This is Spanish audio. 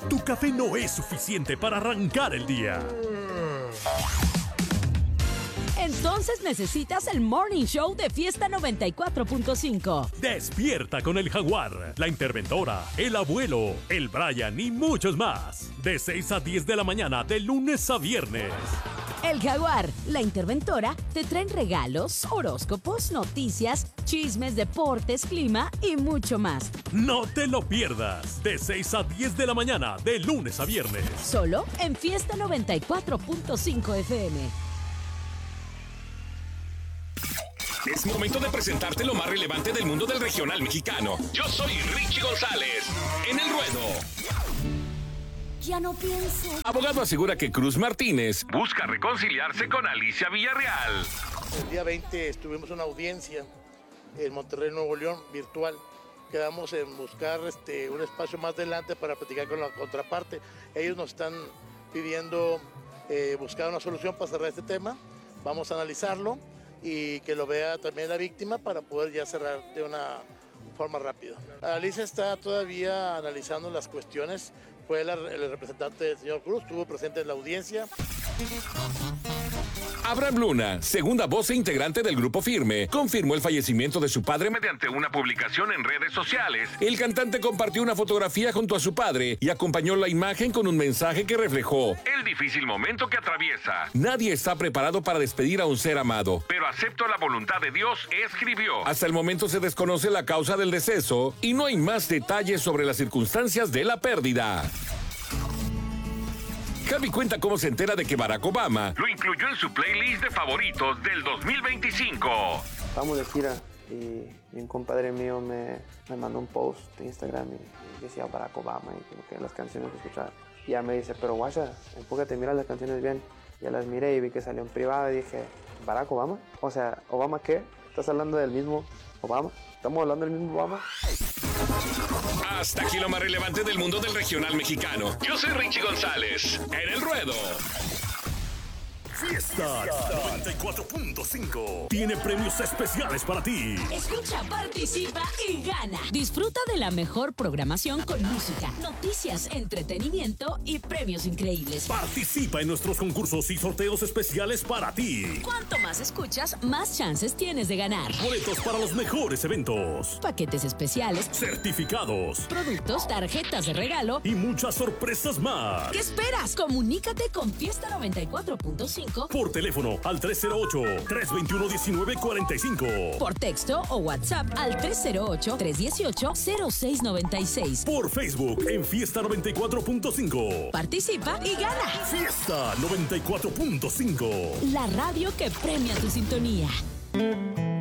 tu café no es suficiente para arrancar el día. Entonces necesitas el Morning Show de Fiesta 94.5. Despierta con el Jaguar, la interventora, el abuelo, el Brian y muchos más. De 6 a 10 de la mañana, de lunes a viernes. El Jaguar, la interventora, te traen regalos, horóscopos, noticias, chismes, deportes, clima y mucho más. No te lo pierdas. De 6 a 10 de la mañana, de lunes a viernes. Solo en Fiesta 94.5 FM. Es momento de presentarte lo más relevante del mundo del regional mexicano. Yo soy Richie González, en El Ruedo. Ya no pienso. Abogado asegura que Cruz Martínez busca reconciliarse con Alicia Villarreal. El día 20 tuvimos una audiencia en Monterrey, Nuevo León, virtual. Quedamos en buscar un espacio más adelante para platicar con la contraparte. Ellos nos están pidiendo buscar una solución para cerrar este tema. Vamos a analizarlo y que lo vea también la víctima para poder ya cerrar de una forma rápida. Alicia está todavía analizando las cuestiones. Fue el representante del señor Cruz, estuvo presente en la audiencia. Abraham Luna, segunda voz e integrante del Grupo Firme, confirmó el fallecimiento de su padre mediante una publicación en redes sociales. El cantante compartió una fotografía junto a su padre y acompañó la imagen con un mensaje que reflejó el difícil momento que atraviesa. Nadie está preparado para despedir a un ser amado, pero acepto la voluntad de Dios, escribió. Hasta el momento se desconoce la causa del deceso y no hay más detalles sobre las circunstancias de la pérdida. Javi cuenta cómo se entera de que Barack Obama lo incluyó en su playlist de favoritos del 2025. Vamos de gira y un compadre mío me mandó un post de Instagram y decía Barack Obama y como que las canciones que escuchaba. Y ya me dice, pero guacha, enfócate, mira las canciones bien. Ya las miré y vi que salió en privado y dije, ¿Barack Obama? O sea, ¿Obama qué? ¿Estás hablando del mismo Obama? ¿Estamos hablando del mismo Obama? Hasta aquí lo más relevante del mundo del regional mexicano. Yo soy Richie González, en El Ruedo. Fiesta 94.5 tiene premios especiales para ti. Escucha, participa y gana. Disfruta de la mejor programación con música, noticias, entretenimiento y premios increíbles. Participa en nuestros concursos y sorteos especiales para ti. Cuanto más escuchas, más chances tienes de ganar. Boletos para los mejores eventos, Paquetes especiales, certificados productos, tarjetas de regalo. y muchas sorpresas más. ¿Qué esperas? Comunícate con Fiesta 94.5 Por teléfono al 308-321-1945. por texto o WhatsApp al 308-318-0696. Por Facebook en Fiesta 94.5. Participa y gana. Fiesta 94.5. La radio que premia tu sintonía.